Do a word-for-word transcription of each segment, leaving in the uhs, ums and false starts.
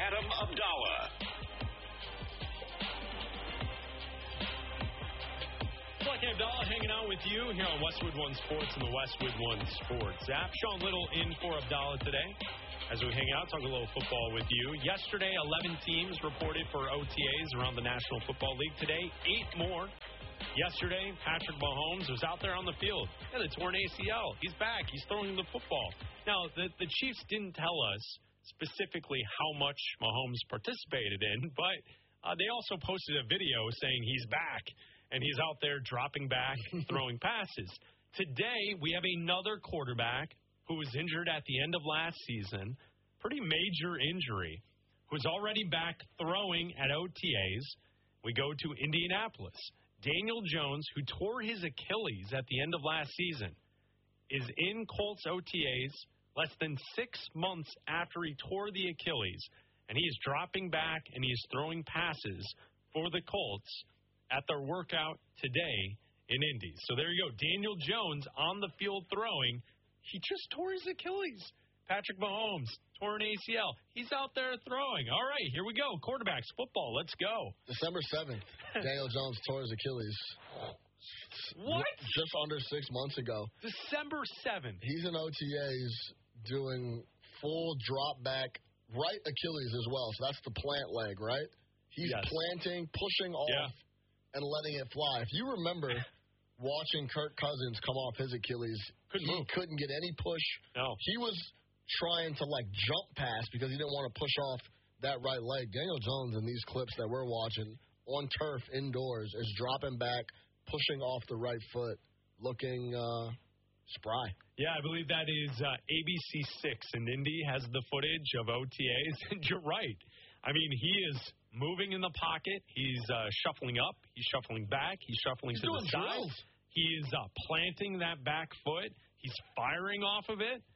Adam Abdallah. Black and Abdallah hanging out with you here on Westwood One Sports and the Westwood One Sports app. Sean Little in for Abdallah today as we hang out, talk a little football with you. Yesterday, eleven teams reported for O T As around the National Football League. Today, eight more. Yesterday, Patrick Mahomes was out there on the field. He had a torn A C L. He's back. He's throwing the football. Now, the, the Chiefs didn't tell us specifically how much Mahomes participated in, but uh, they also posted a video saying he's back. And he's out there dropping back, throwing passes. Today, we have another quarterback who was injured at the end of last season, pretty major injury, who's already back throwing at O T As. We go to Indianapolis. Daniel Jones, who tore his Achilles at the end of last season, is in Colts O T As less than six months after he tore the Achilles. And he is dropping back and he is throwing passes for the Colts at their workout today in Indy. So there you go. Daniel Jones on the field throwing. He just tore his Achilles. Patrick Mahomes tore an A C L. He's out there throwing. All right, here we go. Quarterbacks, football. Let's go. December seventh, Daniel Jones tore his Achilles. What? Just under six months ago. December seventh. He's in O T As doing full drop back right Achilles as well. So that's the plant leg, right? He's yes. planting, pushing off. Yeah. And letting it fly. If you remember watching Kirk Cousins come off his Achilles, couldn't he move. couldn't get any push. No. He was trying to, like, jump past because he didn't want to push off that right leg. Daniel Jones in these clips that we're watching on turf indoors is dropping back, pushing off the right foot, looking uh, spry. Yeah, I believe that is uh, A B C six, and Indy has the footage of O T As. And you're right. I mean, he is moving in the pocket. He's uh, shuffling up. He's shuffling back. He's shuffling He's to the side. drills. He is uh, planting that back foot. He's firing off of it.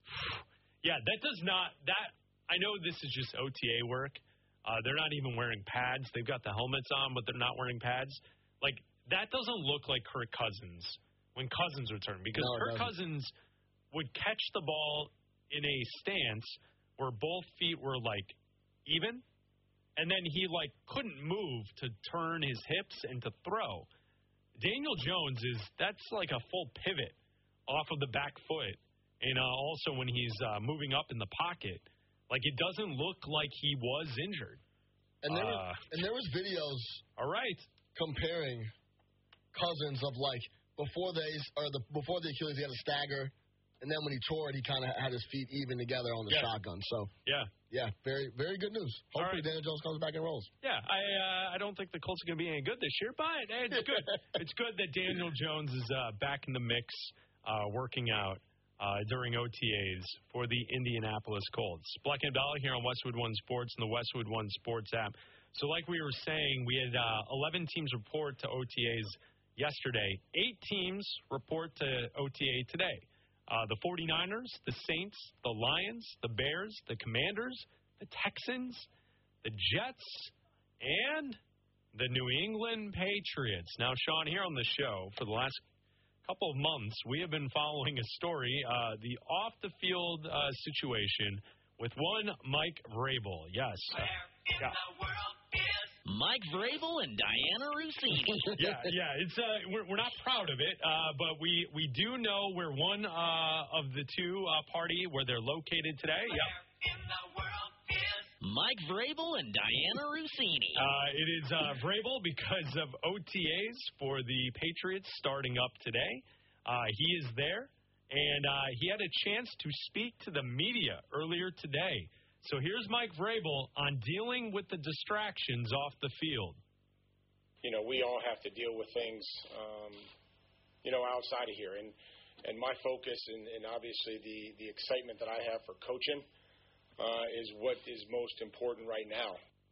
Yeah, that does not – that I know this is just O T A work. Uh, they're not even wearing pads. They've got the helmets on, but they're not wearing pads. Like, that doesn't look like Kirk Cousins when Cousins returned, because no, Kirk Cousins would catch the ball in a stance where both feet were, like, even, and then he, like, couldn't move to turn his hips and to throw. Daniel Jones is, that's like a full pivot off of the back foot. And uh, also when he's uh, moving up in the pocket, like, it doesn't look like he was injured. And there, uh, was, and there was videos all right. comparing Cousins of, like, before the, or the, before the Achilles, he had a stagger. And then when he tore it, he kind of had his feet even together on the yeah. shotgun. So, yeah, yeah, very, very good news. Hopefully, right. Daniel Jones comes back and rolls. Yeah, I uh, I don't think the Colts are going to be any good this year, but it's good. It's good that Daniel Jones is uh, back in the mix, uh, working out uh, during O T As for the Indianapolis Colts. Black and Abdallah here on Westwood One Sports and the Westwood One Sports app. So, like we were saying, we had uh, eleven teams report to O T As yesterday. Eight teams report to O T A today. Uh, the 49ers, the Saints, the Lions, the Bears, the Commanders, the Texans, the Jets, and the New England Patriots. Now, Sean, here on the show for the last couple of months, we have been following a story, uh, the off-the-field uh, situation with one Mike Vrabel. Yes. Where in yeah. the world is Mike Vrabel and Diana Rossini. yeah, yeah, it's uh, we're we're not proud of it, uh, but we, we do know where one uh, of the two uh, party where they're located today. Where Yep. in the world is Mike Vrabel and Diana Rossini. Uh, it is uh, Vrabel because of O T As for the Patriots starting up today. Uh, he is there, and uh, he had a chance to speak to the media earlier today. So here's Mike Vrabel on dealing with the distractions off the field. You know, we all have to deal with things, um, you know, outside of here. And and my focus and, and obviously the, the excitement that I have for coaching uh, is what is most important right now.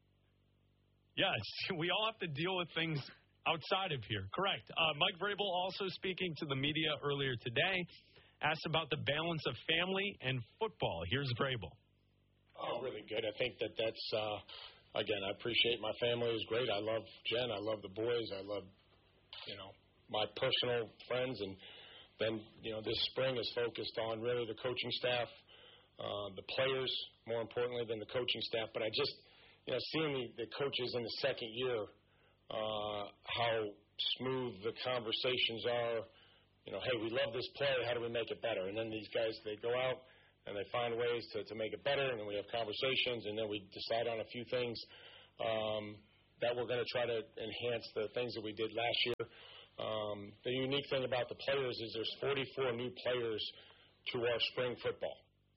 Yes, we all have to deal with things outside of here. Correct. Uh, Mike Vrabel also speaking to the media earlier today, asked about the balance of family and football. Here's Vrabel. Oh, really good. I think that that's, uh, again, I appreciate my family. It was great. I love Jen. I love the boys. I love, you know, my personal friends. And then, you know, this spring is focused on really the coaching staff, uh, the players, more importantly, than the coaching staff. But I just, you know, seeing the, the coaches in the second year, uh, how smooth the conversations are. You know, hey, we love this play. How do we make it better? And then these guys, they go out and they find ways to, to make it better, and then we have conversations, and then we decide on a few things um, that we're going to try to enhance the things that we did last year. Um, the unique thing about the players is there's forty-four new players to our spring football.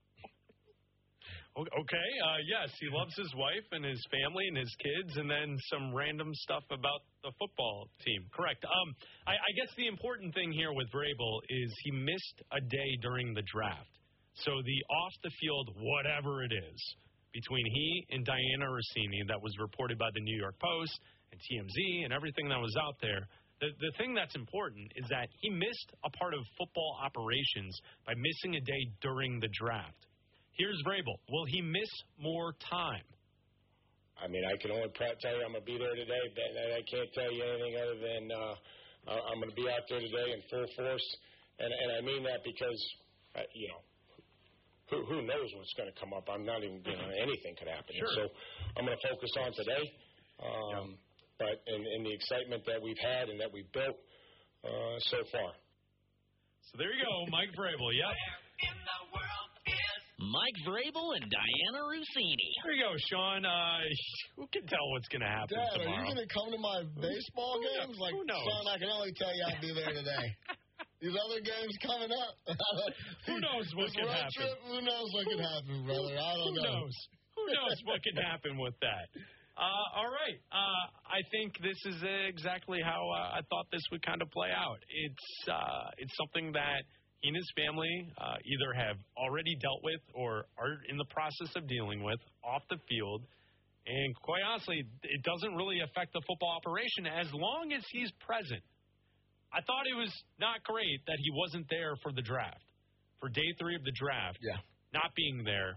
Okay, uh, yes, he loves his wife and his family and his kids, and then some random stuff about the football team. Correct. Um, I, I guess the important thing here with Vrabel is he missed a day during the draft. So the off-the-field whatever it is between he and Diana Rossini that was reported by the New York Post and T M Z and everything that was out there, the, the thing that's important is that he missed a part of football operations by missing a day during the draft. Here's Vrabel. Will he miss more time? I mean, I can only tell you I'm going to be there today. I can't tell you anything other than uh, I'm going to be out there today in full force. And, and I mean that because, uh, you know, who, who knows what's going to come up. I'm not even, you know, anything could happen. Sure. So I'm going to focus on today. Um, yeah. But in, in the excitement that we've had and that we've built uh, so far. So there you go, Mike Vrabel. Yep. Where in the world is Mike Vrabel and Diana Rossini. There you go, Sean. Uh, who can tell what's going to happen Dad, tomorrow? are you going to come to my baseball Who games? knows? Like, Who knows? Sean, I can only tell you I'll be there today. These other games coming up. Who knows what this can road happen? Trip, who knows what can happen, brother? I don't Who know. knows? Who knows what can happen with that? Uh, all right. Uh, I think this is exactly how uh, I thought this would kind of play out. It's uh, it's something that he and his family uh, either have already dealt with or are in the process of dealing with off the field. And quite honestly, it doesn't really affect the football operation as long as he's present. I thought it was not great that he wasn't there for the draft, for day three of the draft. Yeah. Not being there.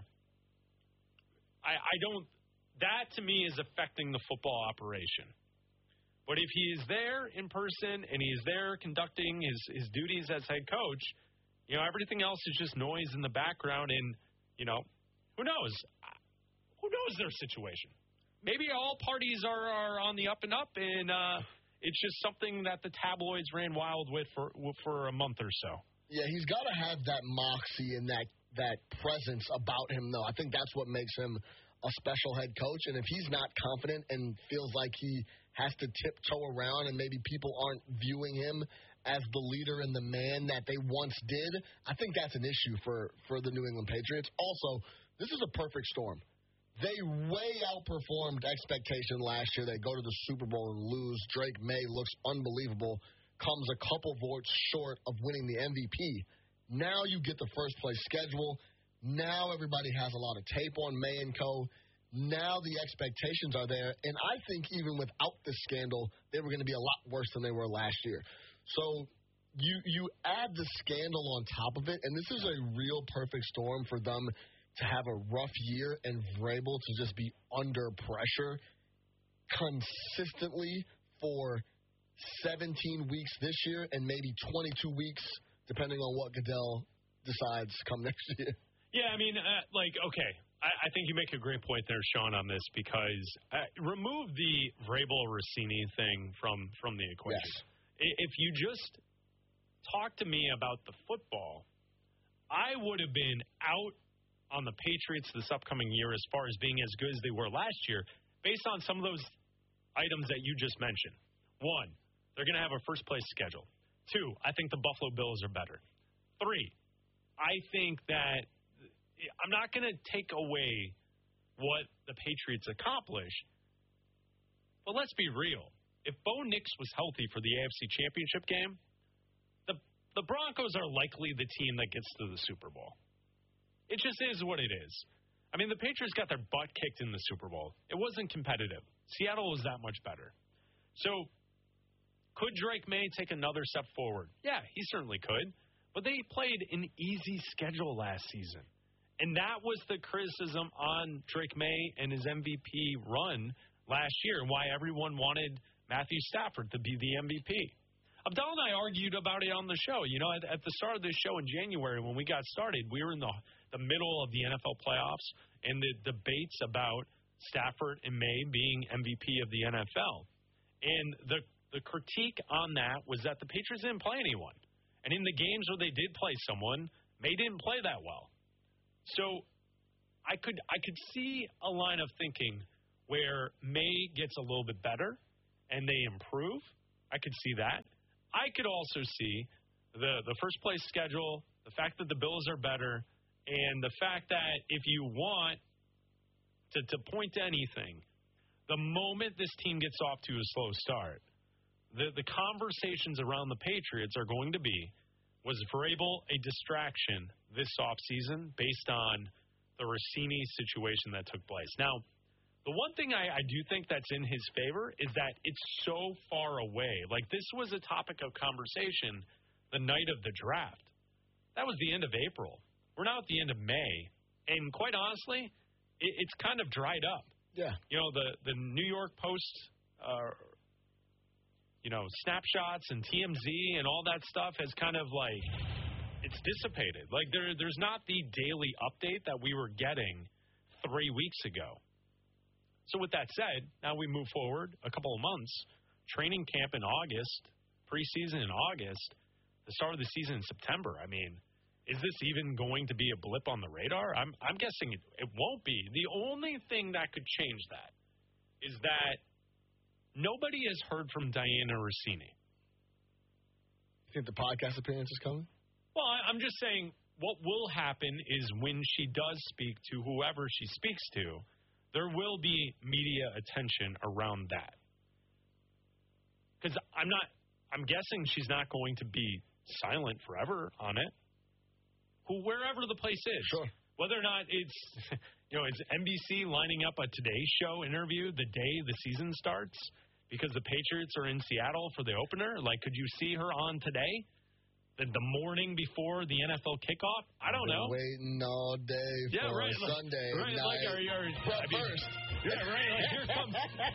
I, I don't. That, to me, is affecting the football operation. But if he is there in person and he is there conducting his, his duties as head coach, you know, everything else is just noise in the background. And, you know, who knows? Who knows their situation? Maybe all parties are, are on the up and up, and uh, it's just something that the tabloids ran wild with for for a month or so. Yeah, he's got to have that moxie and that, that presence about him, though. I think that's what makes him a special head coach, and if he's not confident and feels like he has to tiptoe around and maybe people aren't viewing him as the leader and the man that they once did, I think that's an issue for, for the New England Patriots. Also, this is a perfect storm. They way outperformed expectation last year. They go to the Super Bowl and lose. Drake May looks unbelievable, comes a couple votes short of winning the M V P. Now you get the first-place schedule. Now everybody has a lot of tape on May and Co. Now the expectations are there. And I think even without the scandal, they were going to be a lot worse than they were last year. So you you add the scandal on top of it, and this is a real perfect storm for them to have a rough year and Vrabel to just be under pressure consistently for seventeen weeks this year and maybe twenty-two weeks, depending on what Goodell decides come next year. Yeah, I mean, uh, like, okay, I, I think you make a great point there, Sean, on this, because uh, remove the Vrabel-Rossini thing from, from the equation. Yes. If you just talk to me about the football, I would have been out on the Patriots this upcoming year as far as being as good as they were last year, based on some of those items that you just mentioned. One, they're going to have a first-place schedule. Two, I think the Buffalo Bills are better. Three, I think that I'm not going to take away what the Patriots accomplished, but let's be real. If Bo Nix was healthy for the A F C Championship game, the the Broncos are likely the team that gets to the Super Bowl. It just is what it is. I mean, the Patriots got their butt kicked in the Super Bowl. It wasn't competitive. Seattle was that much better. So could Drake May take another step forward? Yeah, he certainly could. But they played an easy schedule last season. And that was the criticism on Drake May and his M V P run last year, and why everyone wanted Matthew Stafford to be the M V P. Abdallah and I argued about it on the show. You know, at, at the start of this show in January when we got started, we were in the the middle of the N F L playoffs and the debates about Stafford and May being M V P of the N F L. And the the critique on that was that the Patriots didn't play anyone. And in the games where they did play someone, May didn't play that well. So I could I could see a line of thinking where May gets a little bit better and they improve. I could see that. I could also see the, the first place schedule, the fact that the Bills are better, and the fact that if you want to, to point to anything, the moment this team gets off to a slow start, the, the conversations around the Patriots are going to be, was Vrabel a distraction this offseason based on the Rossini situation that took place? Now, the one thing I, I do think that's in his favor is that it's so far away. Like, this was a topic of conversation the night of the draft. That was the end of April. We're now at the end of May. And quite honestly, it, it's kind of dried up. Yeah. You know, the, the New York Post, uh, you know, snapshots and T M Z and all that stuff has kind of like, it's dissipated. Like, there, there's not the daily update that we were getting three weeks ago. So with that said, now we move forward a couple of months, training camp in August, preseason in August, the start of the season in September. I mean, is this even going to be a blip on the radar? I'm I'm guessing it, it won't be. The only thing that could change that is that nobody has heard from Diana Rossini. You think the podcast appearance is coming? Well, I, I'm just saying what will happen is when she does speak to whoever she speaks to, there will be media attention around that. Because I'm not, I'm guessing she's not going to be silent forever on it. Who, wherever the place is. Sure. Whether or not it's, you know, it's N B C lining up a Today Show interview the day the season starts because the Patriots are in Seattle for the opener. Like, could you see her on Today? The, the morning before the N F L kickoff? I don't know. Waiting all day yeah, for right, Sunday right, night. Like our, our, but I mean, first. Yeah, right. Like, here comes.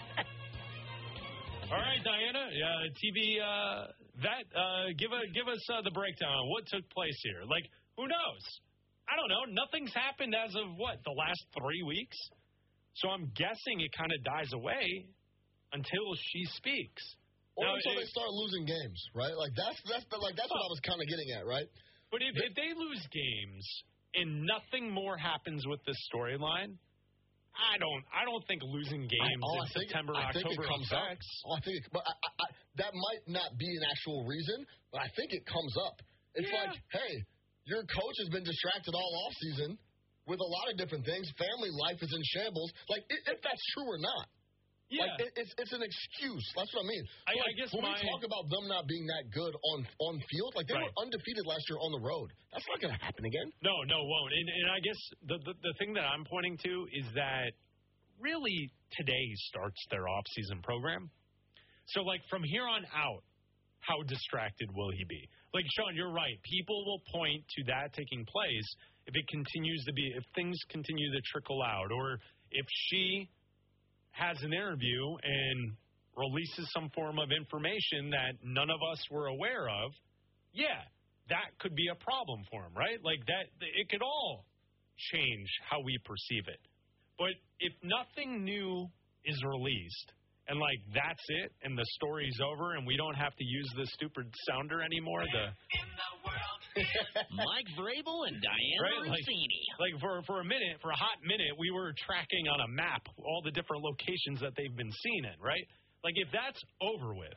All right, Diana, uh, T V uh, vet, uh, give a give us uh, the breakdown on what took place here. Like, who knows? I don't know. Nothing's happened as of what, the last three weeks? So I'm guessing it kind of dies away until she speaks. Or Now, until if, they start losing games, right? Like that's that's the, like that's what I was kind of getting at, right? But if, if they lose games and nothing more happens with this storyline, I don't I don't think losing games I, oh, in I think, September, I think October it comes affects. up. Oh, I think, it, but I, I, that might not be an actual reason, but I think it comes up. It's Yeah. like, hey, your coach has been distracted all off season with a lot of different things. Family life is in shambles. Like, if that's true or not. Yeah. Like, it, it's it's an excuse. That's what I mean. I, like, I guess when my, we talk about them not being that good on on field, like they Right. were undefeated last year on the road. That's not going to happen again. No, no, it won't. And, and I guess the, the the thing that I'm pointing to is that really today starts their off-season program. So, like, from here on out, how distracted will he be? Like, Sean, you're right. People will point to that taking place if it continues to be, if things continue to trickle out, or if she has an interview and releases some form of information that none of us were aware of, yeah, that could be a problem for him, right? Like that, it could all change how we perceive it. But if nothing new is released and like that's it and the story's over and we don't have to use the stupid sounder anymore, the In the world Mike Vrabel and Diana Right, like- Rossini. like for for a minute, for a hot minute, we were tracking on a map all the different locations that they've been seen in, right? Like if that's over with,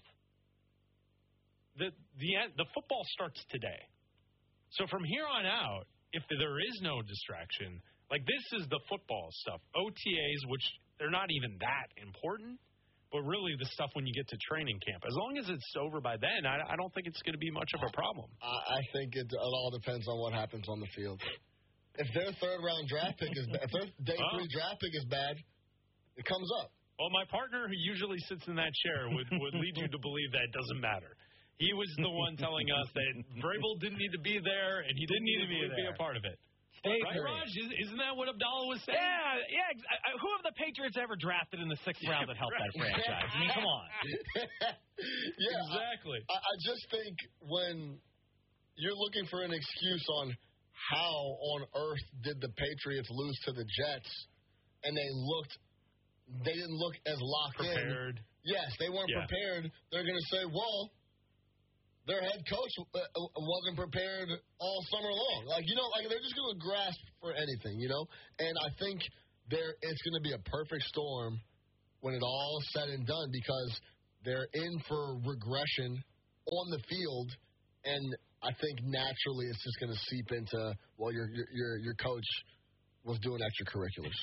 the the the football starts today. So from here on out, if there is no distraction, like this is the football stuff, O T As, which they're not even that important, but really the stuff when you get to training camp. As long as it's over by then, I, I don't think it's going to be much of a problem. I, I think it, it all depends on what happens on the field. If their third round draft pick is bad, if their day Well. three draft pick is bad, it comes up. Well, my partner, who usually sits in that chair, would, would lead you to believe that it doesn't matter. He was the one telling us that Vrabel didn't need to be there, and he didn't need to be, be a part of it. Stay Right, current. Raj? Is, isn't that what Abdallah was saying? Yeah, yeah. ex- I- I- Who have the Patriots ever drafted in the sixth round that helped Right. that franchise? I mean, come on. yeah, Exactly. I, I just think when you're looking for an excuse on how on earth did the Patriots lose to the Jets, and they looked, they didn't look as locked in. Prepared. Yes, they weren't Yeah. prepared. They're going to say, well, their head coach uh, wasn't prepared all summer long. Like, you know, like they're just going to grasp for anything, you know? And I think there it's going to be a perfect storm when it all is said and done because they're in for regression on the field, and I think naturally it's just going to seep into, well, your your your, your coach was doing extracurriculars.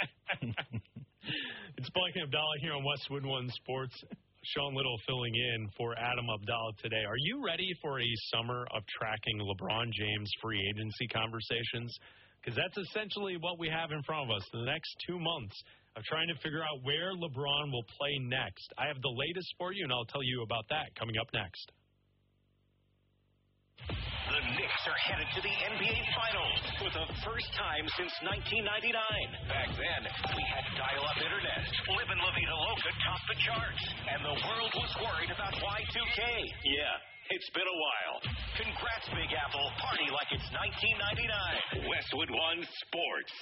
It's Blake and Abdallah here on Westwood One Sports. Sean Little filling in for Adam Abdallah today. Are you ready for a summer of tracking LeBron James free agency conversations? Because that's essentially what we have in front of us the next two months of trying to figure out where LeBron will play next. I have the latest for you, and I'll tell you about that coming up next. The Knicks are headed to the N B A Finals for the first time since nineteen ninety-nine. Back then, we had dial-up internet. Live in La Vida Loca topped the charts, and the world was worried about Y two K. Yeah, it's been a while. Congrats, Big Apple. Party like it's nineteen ninety-nine. Westwood One Sports.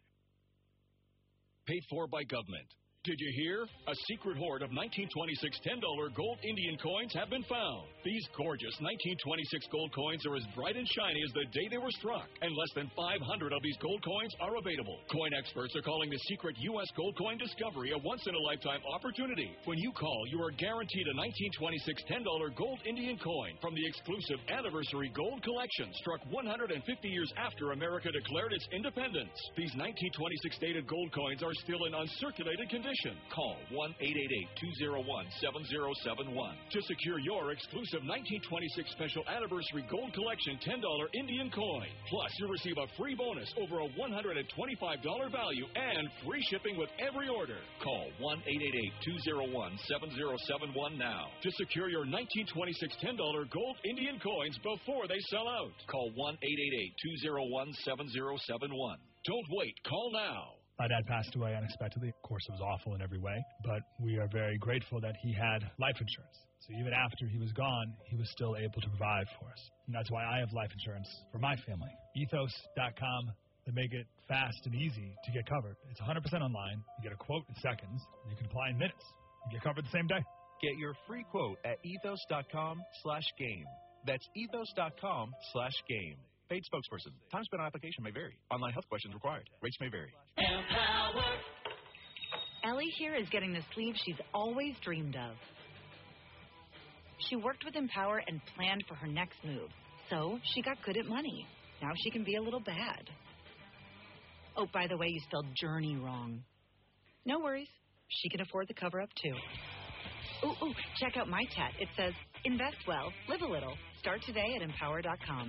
Paid for by government. Did you hear? A secret hoard of nineteen twenty-six ten dollar gold Indian coins have been found. These gorgeous nineteen twenty-six gold coins are as bright and shiny as the day they were struck, and less than five hundred of these gold coins are available. Coin experts are calling the secret U S gold coin discovery a once-in-a-lifetime opportunity. When you call, you are guaranteed a nineteen twenty-six ten dollar gold Indian coin from the exclusive Anniversary Gold Collection, struck one hundred fifty years after America declared its independence. These nineteen twenty-six dated gold coins are still in uncirculated condition. Call one eight eight eight, two zero one, seven zero seven one to secure your exclusive nineteen twenty-six Special Anniversary Gold Collection ten dollar Indian coin. Plus, you'll receive a free bonus over a one hundred twenty-five dollar value and free shipping with every order. Call one eight eight eight, two zero one, seven zero seven one now to secure your nineteen twenty-six ten dollar gold Indian coins before they sell out. Call one eight eight eight, two zero one, seven zero seven one. Don't wait. Call now. My dad passed away unexpectedly. Of course, it was awful in every way, but we are very grateful that he had life insurance. So even after he was gone, he was still able to provide for us. And that's why I have life insurance for my family. ethos dot com. They make it fast and easy to get covered. It's one hundred percent online. You get a quote in seconds, and you can apply in minutes. You get covered the same day. Get your free quote at ethos dot com slash game. That's ethos dot com slash game. Paid spokesperson. Time spent on application may vary. Online health questions required. Rates may vary. Empower. Ellie here is getting the sleeve she's always dreamed of. She worked with Empower and planned for her next move. So she got good at money. Now she can be a little bad. Oh, by the way, you spelled journey wrong. No worries. She can afford the cover-up, too. Ooh, ooh, check out my tat. It says, invest well, live a little. Start today at empower dot com.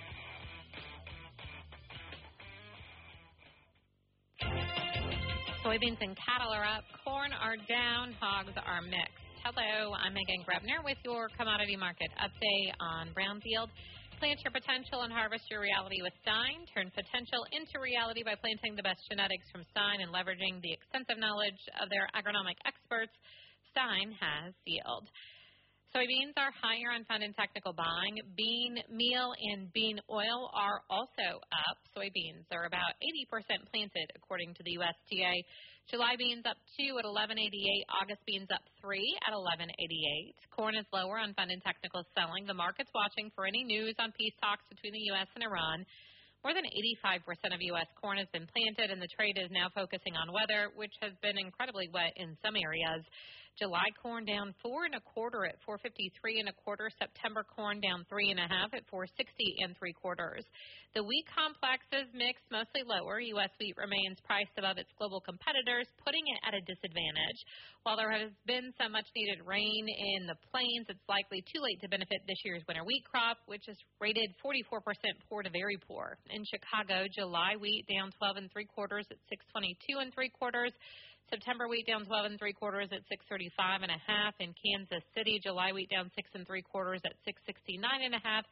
Soybeans and cattle are up. Corn are down. Hogs are mixed. Hello, I'm Megan Grebner with your commodity market update on Brownfield. Plant your potential and harvest your reality with Stein. Turn potential into reality by planting the best genetics from Stein and leveraging the extensive knowledge of their agronomic experts. Stein has yield. Soybeans are higher on fund and technical buying. Bean meal and bean oil are also up. Soybeans are about eighty percent planted, according to the U S D A. July beans up two at eleven eighty-eight. August beans up three at eleven eighty-eight. Corn is lower on fund and technical selling. The market's watching for any news on peace talks between the U S and Iran. More than eighty-five percent of U S corn has been planted, and the trade is now focusing on weather, which has been incredibly wet in some areas. July corn down four and a quarter at four fifty-three and a quarter. September corn down three and a half at four sixty and three quarters. The wheat complex is mixed, mostly lower. U S wheat remains priced above its global competitors, putting it at a disadvantage. While there has been some much-needed rain in the plains, it's likely too late to benefit this year's winter wheat crop, which is rated forty-four percent poor to very poor. In Chicago, July wheat down twelve and three quarters at six twenty-two and three quarters. September wheat down twelve and three quarters at six thirty-five and a half. In Kansas City, July wheat down six and three quarters at six sixty-nine and a half.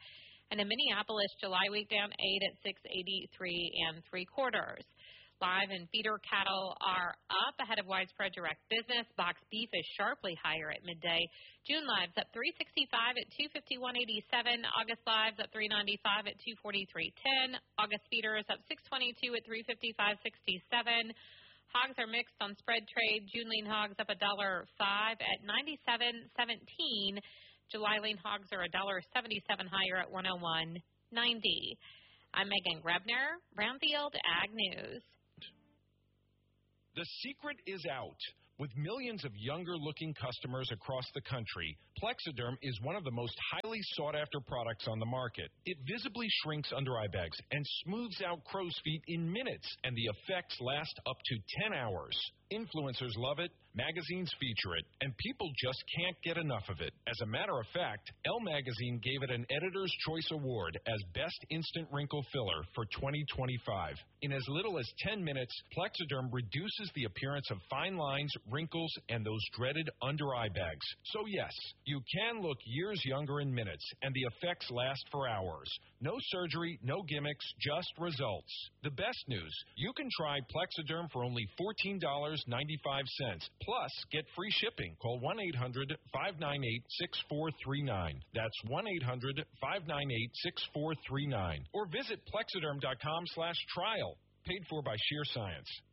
And in Minneapolis, July wheat down eight at six eighty-three and three quarters. Live and feeder cattle are up ahead of widespread direct business. Box beef is sharply higher at midday. June lives up three sixty-five at two fifty-one eighty-seven. August lives up three ninety-five at two forty-three ten. August feeders up six twenty-two at three fifty-five sixty-seven. Hogs are mixed on spread trade. June lean hogs up one dollar five at ninety-seven seventeen. July lean hogs are one dollar seventy-seven higher at one oh one ninety. I'm Megan Grebner, Brownfield Ag News. The secret is out. With millions of younger-looking customers across the country, Plexiderm is one of the most highly sought-after products on the market. It visibly shrinks under eye bags and smooths out crow's feet in minutes, and the effects last up to ten hours. Influencers love it, magazines feature it, and people just can't get enough of it. As a matter of fact, Elle Magazine gave it an Editor's Choice Award as Best Instant Wrinkle Filler for twenty twenty-five. In as little as ten minutes, Plexiderm reduces the appearance of fine lines, wrinkles, and those dreaded under-eye bags. So yes, you can look years younger in minutes, and the effects last for hours. No surgery, no gimmicks, just results. The best news, you can try Plexiderm for only fourteen dollars and ninety-five cents. Plus, get free shipping. Call one eight hundred five nine eight six four three nine. That's one eight hundred five nine eight six four three nine. Or visit Plexiderm dot com slash trial. Paid for by Sheer Science.